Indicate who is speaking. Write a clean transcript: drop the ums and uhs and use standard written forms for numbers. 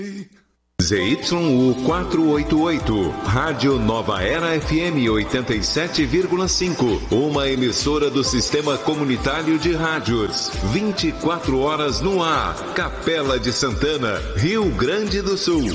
Speaker 1: ZYU 488, Rádio Nova Era FM 87,5, uma emissora do Sistema Comunitário de Rádios, 24 horas no ar, Capela de Santana, Rio Grande do Sul.